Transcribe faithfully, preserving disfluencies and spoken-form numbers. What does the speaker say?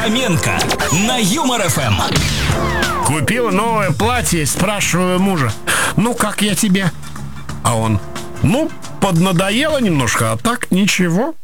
Фоменко на Юмор эф эм. Купила новое платье, спрашиваю мужа: ну, как я тебе? А он: ну, поднадоело немножко, а так ничего.